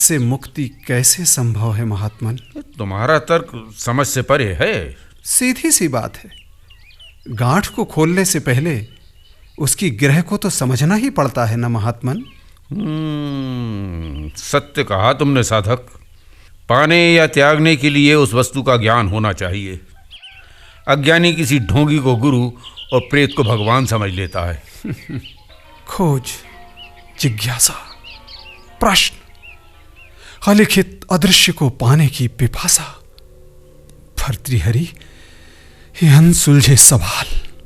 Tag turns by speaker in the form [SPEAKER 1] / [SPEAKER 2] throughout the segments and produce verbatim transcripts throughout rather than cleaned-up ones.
[SPEAKER 1] से मुक्ति कैसे संभव है महात्मन?
[SPEAKER 2] तुम्हारा तर्क समझ से परे है।
[SPEAKER 1] सीधी सी बात है। गांठ को खोलने से पहले उसकी ग्रह को तो समझना ही पड़ता है ना महात्मन।
[SPEAKER 2] हम्म, सत्य कहा तुमने साधक। पाने या त्यागने के लिए उस वस्तु का ज्ञान होना चाहिए। अज्ञानी किसी ढोंगी को गुरु और प्रेत को भगवान समझ लेता है।
[SPEAKER 1] खोज, जिज्ञासा, प्रश्न, अलिखित अदृश्य को पाने की पिपासा। भर्तृहरि, ये अनसुलझे सवाल।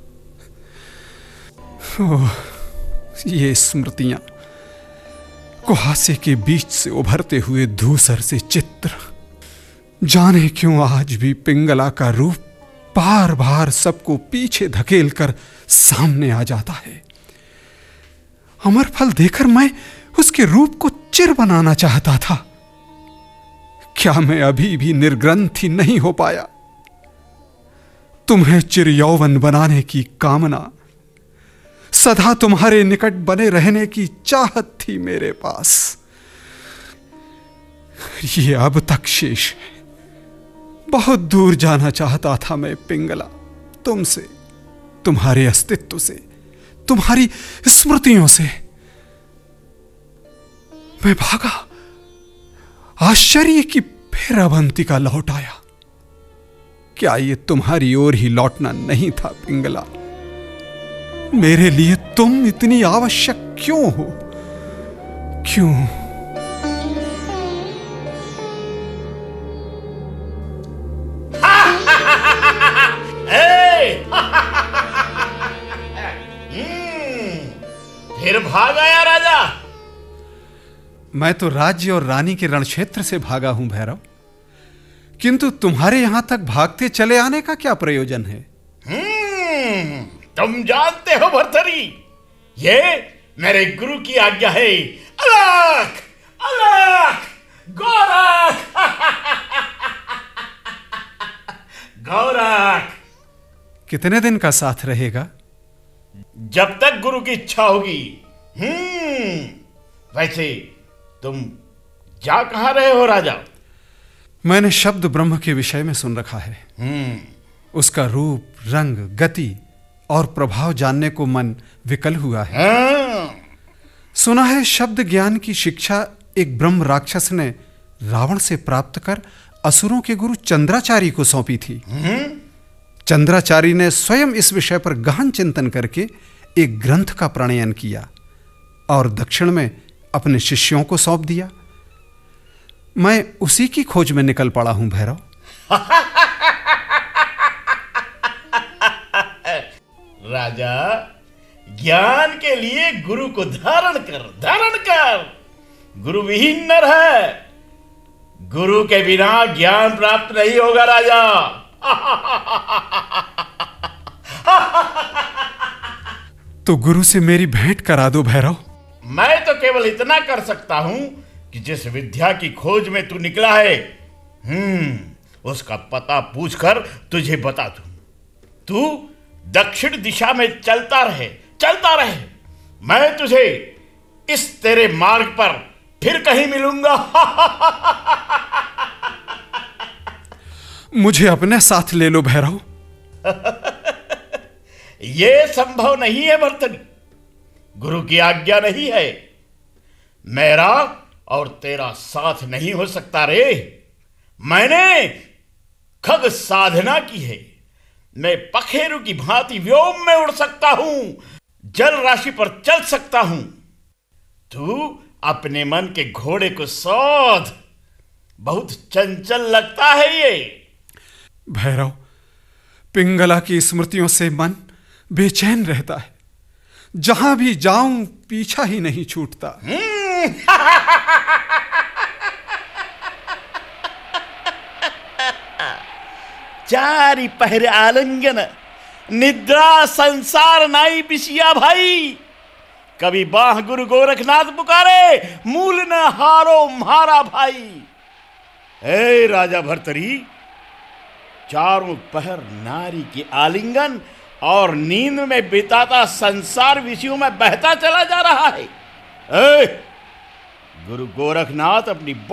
[SPEAKER 1] ओह, ये स्मृतियां, कुहासे के बीच से उभरते हुए धूसर से चित्र। जाने क्यों आज भी पिंगला का रूप बार बार सबको पीछे धकेल कर सामने आ जाता है। अमर फल देकर मैं उसके रूप को चिर बनाना चाहता था। क्या मैं अभी भी निर्ग्रंथि नहीं हो पाया? तुम्हें चिर यौवन बनाने की कामना, सदा तुम्हारे निकट बने रहने की चाहत थी मेरे पास। ये अब तक शेष है। बहुत दूर जाना चाहता था मैं पिंगला, तुमसे, तुम्हारे अस्तित्व से, तुम्हारी स्मृतियों से। मैं भागा, आश्चर्य की फिर अवंतिका लौट आया। क्या ये तुम्हारी ओर ही लौटना नहीं था पिंगला? मेरे लिए तुम इतनी आवश्यक क्यों हो? क्यों?
[SPEAKER 3] फिर भाग आया राजा।
[SPEAKER 1] मैं तो राज्य और रानी के रणक्षेत्र से भागा हूं भैरव, किंतु तुम्हारे यहां तक भागते चले आने का क्या प्रयोजन है?
[SPEAKER 3] हम्म, तुम जानते हो भर्तरी, ये मेरे गुरु की आज्ञा है। अलख, अलख, गोरख, गोरख।
[SPEAKER 1] कितने दिन का साथ रहेगा?
[SPEAKER 3] जब तक गुरु की इच्छा होगी। हम्म, वैसे तुम जा कहां रहे हो राजा?
[SPEAKER 1] मैंने शब्द ब्रह्म के विषय में सुन रखा है।
[SPEAKER 3] हम्म,
[SPEAKER 1] उसका रूप, रंग, गति और प्रभाव जानने को मन विकल हुआ है।
[SPEAKER 3] हाँ।
[SPEAKER 1] सुना है शब्द ज्ञान की शिक्षा एक ब्रह्म राक्षस ने रावण से प्राप्त कर असुरों के गुरु चंद्राचारी को सौंपी थी।
[SPEAKER 3] हम्म,
[SPEAKER 1] चंद्राचारी ने स्वयं इस विषय पर गहन चिंतन करके एक ग्रंथ का प्रणयन किया और दक्षिण में अपने शिष्यों को सौंप दिया। मैं उसी की खोज में निकल पड़ा हूं भैरव।
[SPEAKER 3] राजा, ज्ञान के लिए गुरु को धारण कर, धारण कर। गुरु विहीन नर है। गुरु के बिना ज्ञान प्राप्त नहीं होगा राजा।
[SPEAKER 1] तो गुरु से मेरी भेंट करा दो भैरव।
[SPEAKER 3] मैं तो केवल इतना कर सकता हूं कि जिस विद्या की खोज में तू निकला है, हम्म, उसका पता पूछकर तुझे बता दूं। तू दक्षिण दिशा में चलता रहे, चलता रहे। मैं तुझे इस तेरे मार्ग पर फिर कहीं मिलूंगा।
[SPEAKER 1] मुझे अपने साथ ले लो भैरव।
[SPEAKER 3] यह संभव नहीं है भर्तनी। गुरु की आज्ञा नहीं है। मेरा और तेरा साथ नहीं हो सकता रे। मैंने खग साधना की है। मैं पखेरु की भांति व्योम में उड़ सकता हूं, जल राशि पर चल सकता हूं। तू अपने मन के घोड़े को सोध। बहुत चंचल लगता है ये।
[SPEAKER 1] भैरव, पिंगला की स्मृतियों से मन बेचैन रहता है। जहां भी जाऊं पीछा ही नहीं छूटता।
[SPEAKER 3] चारी पहरे आलिंगन, निद्रा संसार नाई बिसिया भाई। कभी बाह गुरु गोरखनाथ पुकारे, मूल न हारो म्हारा भाई। ए राजा भर्तरी, चारों पहर नारी के आलिंगन और नींद में बिताता संसार विषयों में बहता चला जा रहा है। ए, गुरु गोरखनाथ अपनी